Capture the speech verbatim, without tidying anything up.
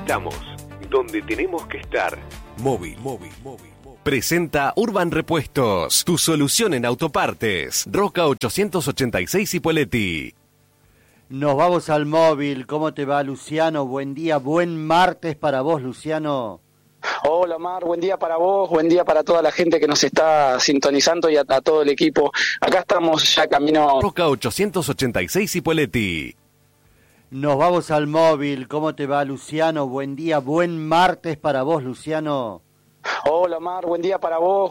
Estamos donde tenemos que estar. Móvil, móvil, móvil. Presenta Urban Repuestos, tu solución en autopartes. Roca ochocientos ochenta y seis Ipoleti. Nos vamos al móvil. ¿Cómo te va, Luciano? Buen día, buen martes para vos, Luciano. Hola, Mar, buen día para vos, buen día para toda la gente que nos está sintonizando y a, a todo el equipo. Acá estamos ya camino... Roca ochocientos ochenta y seis Ipoleti. Nos vamos al móvil. ¿Cómo te va, Luciano? Buen día, buen martes para vos, Luciano. Hola, Mar, buen día para vos.